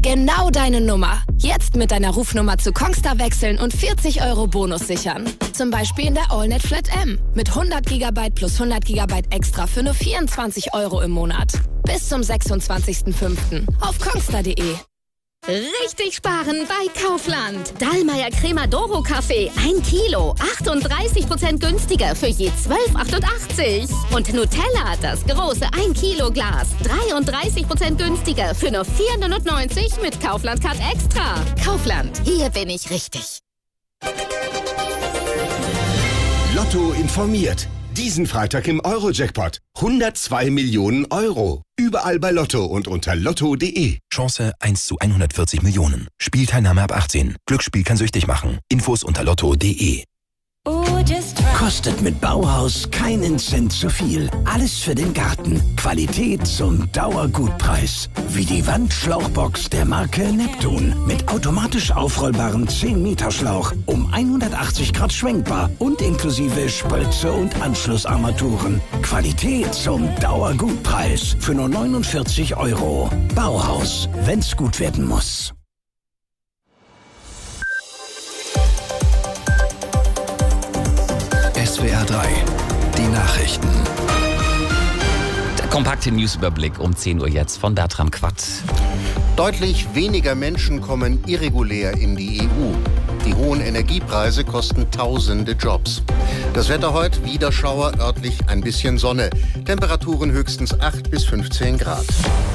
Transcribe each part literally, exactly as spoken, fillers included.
Genau deine Nummer. Jetzt mit deiner Rufnummer zu Kongstar wechseln und vierzig Euro Bonus sichern. Zum Beispiel in der AllNet Flat M mit hundert Gigabyte plus hundert Gigabyte extra für nur vierundzwanzig Euro im Monat. Bis zum sechsundzwanzigsten fünften auf kongstar punkt de. Richtig sparen bei Kaufland. Dallmayr Crema Doro Kaffee, ein Kilo, achtunddreißig Prozent günstiger für je zwölf achtundachtzig. Und Nutella, das große ein Kilo Glas, dreiunddreißig Prozent günstiger für nur vier neunundneunzig mit Kaufland Card Extra. Kaufland, hier bin ich richtig. Lotto informiert. Diesen Freitag im Euro-Jackpot. hundertzwei Millionen Euro. Überall bei Lotto und unter lotto punkt de. Chance eins zu hundertvierzig Millionen. Spielteilnahme ab achtzehn. Glücksspiel kann süchtig machen. Infos unter lotto punkt de. Kostet mit Bauhaus keinen Cent zu viel. Alles für den Garten. Qualität zum Dauergutpreis. Wie die Wandschlauchbox der Marke Neptun. Mit automatisch aufrollbarem zehn Meter Schlauch. Um hundertachtzig Grad schwenkbar. Und inklusive Spritze und Anschlussarmaturen. Qualität zum Dauergutpreis. Für nur neunundvierzig Euro. Bauhaus. Wenn's gut werden muss. S W R drei, die Nachrichten. Der kompakte Newsüberblick um zehn Uhr jetzt von Bertram Quatt. Deutlich weniger Menschen kommen irregulär in die E U. Die hohen Energiepreise kosten tausende Jobs. Das Wetter heute, wieder Schauer, örtlich ein bisschen Sonne. Temperaturen höchstens acht bis fünfzehn Grad.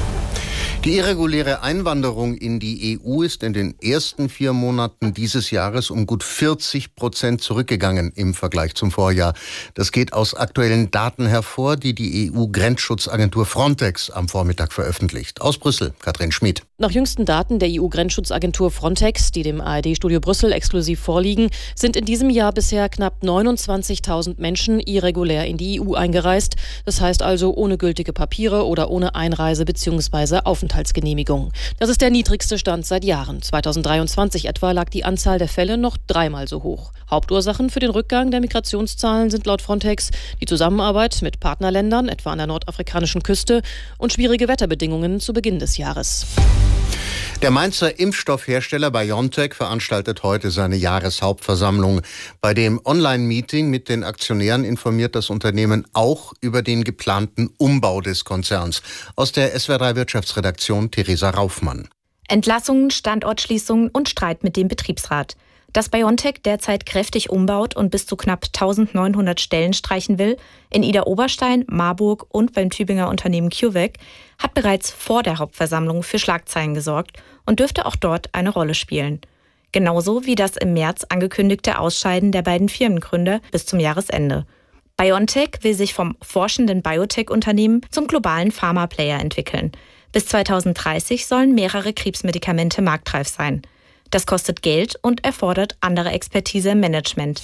Die irreguläre Einwanderung in die E U ist in den ersten vier Monaten dieses Jahres um gut vierzig Prozent zurückgegangen im Vergleich zum Vorjahr. Das geht aus aktuellen Daten hervor, die die E U-Grenzschutzagentur Frontex am Vormittag veröffentlicht. Aus Brüssel, Katrin Schmid. Nach jüngsten Daten der E U-Grenzschutzagentur Frontex, die dem A R D-Studio Brüssel exklusiv vorliegen, sind in diesem Jahr bisher knapp neunundzwanzigtausend Menschen irregulär in die E U eingereist. Das heißt also ohne gültige Papiere oder ohne Einreise- bzw. Aufenthaltsgenehmigung. Das ist der niedrigste Stand seit Jahren. zweitausenddreiundzwanzig etwa lag die Anzahl der Fälle noch dreimal so hoch. Hauptursachen für den Rückgang der Migrationszahlen sind laut Frontex die Zusammenarbeit mit Partnerländern, etwa an der nordafrikanischen Küste, und schwierige Wetterbedingungen zu Beginn des Jahres. Der Mainzer Impfstoffhersteller BioNTech veranstaltet heute seine Jahreshauptversammlung. Bei dem Online-Meeting mit den Aktionären informiert das Unternehmen auch über den geplanten Umbau des Konzerns. Aus der S W R drei Wirtschaftsredaktion Theresa Raufmann. Entlassungen, Standortschließungen und Streit mit dem Betriebsrat. Dass BioNTech derzeit kräftig umbaut und bis zu knapp eintausendneunhundert Stellen streichen will, in Idar-Oberstein, Marburg und beim Tübinger Unternehmen CureVac, hat bereits vor der Hauptversammlung für Schlagzeilen gesorgt und dürfte auch dort eine Rolle spielen. Genauso wie das im März angekündigte Ausscheiden der beiden Firmengründer bis zum Jahresende. BioNTech will sich vom forschenden Biotech-Unternehmen zum globalen Pharma-Player entwickeln. Bis zweitausenddreißig sollen mehrere Krebsmedikamente marktreif sein. Das kostet Geld und erfordert andere Expertise im Management.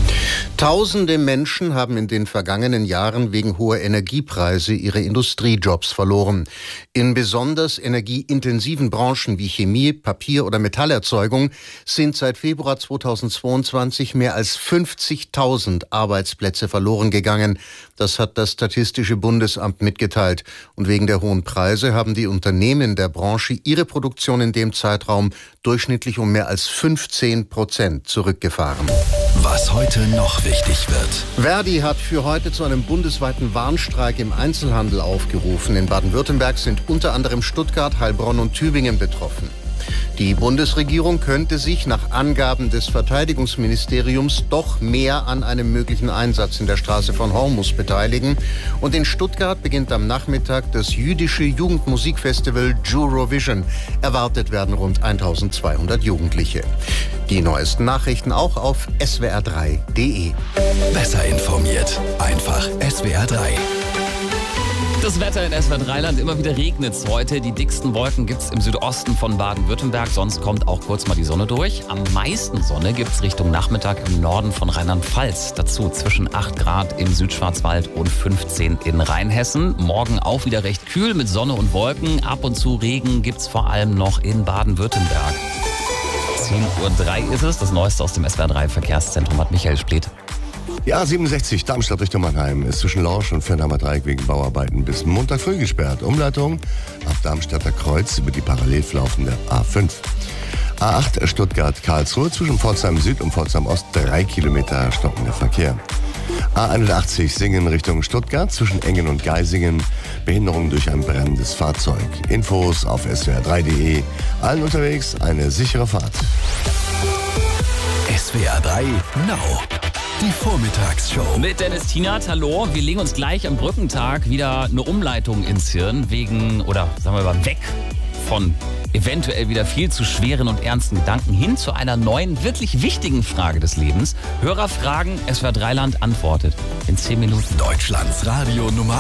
Tausende Menschen haben in den vergangenen Jahren wegen hoher Energiepreise ihre Industriejobs verloren. In besonders energieintensiven Branchen wie Chemie, Papier- oder Metallerzeugung sind seit Februar zweitausendzweiundzwanzig mehr als fünfzigtausend Arbeitsplätze verloren gegangen. Das hat das Statistische Bundesamt mitgeteilt. Und wegen der hohen Preise haben die Unternehmen der Branche ihre Produktion in dem Zeitraum durchschnittlich um mehr als fünfzehn Prozent zurückgefahren. Was heute noch wichtig wird. Verdi hat für heute zu einem bundesweiten Warnstreik im Einzelhandel aufgerufen. In Baden-Württemberg sind unter anderem Stuttgart, Heilbronn und Tübingen betroffen. Die Bundesregierung könnte sich nach Angaben des Verteidigungsministeriums doch mehr an einem möglichen Einsatz in der Straße von Hormus beteiligen. Und in Stuttgart beginnt am Nachmittag das jüdische Jugendmusikfestival Jurovision. Erwartet werden rund eintausendzweihundert Jugendliche. Die neuesten Nachrichten auch auf S W R drei punkt de. Besser informiert. Einfach S W R drei. Das Wetter in S W R drei Land, immer wieder regnet es heute. Die dicksten Wolken gibt es im Südosten von Baden-Württemberg. Sonst kommt auch kurz mal die Sonne durch. Am meisten Sonne gibt es Richtung Nachmittag im Norden von Rheinland-Pfalz. Dazu zwischen acht Grad im Südschwarzwald und fünfzehn in Rheinhessen. Morgen auch wieder recht kühl mit Sonne und Wolken. Ab und zu Regen gibt es vor allem noch in Baden-Württemberg. zehn Uhr drei ist es. Das Neueste aus dem S W R drei Verkehrszentrum hat Michael Splitt. Die A siebenundsechzig Darmstadt Richtung Mannheim ist zwischen Lorsch und Fernheimer Dreieck wegen Bauarbeiten bis Montag früh gesperrt. Umleitung ab Darmstadter Kreuz über die parallel laufende A fünf. A acht Stuttgart-Karlsruhe zwischen Pforzheim Süd und Pforzheim Ost drei Kilometer stockender Verkehr. A einundachtzig Singen Richtung Stuttgart zwischen Engen und Geisingen. Behinderung durch ein brennendes Fahrzeug. Infos auf s w r drei punkt d e. Allen unterwegs eine sichere Fahrt. S W R drei Now. Die Vormittagsshow. Mit Dennis Tienert, hallo. Wir legen uns gleich am Brückentag wieder eine Umleitung ins Hirn wegen, oder sagen wir mal, weg von eventuell wieder viel zu schweren und ernsten Gedanken hin zu einer neuen, wirklich wichtigen Frage des Lebens. Hörer fragen, S W R drei Land antwortet. In zehn Minuten. Deutschlands Radio Nummer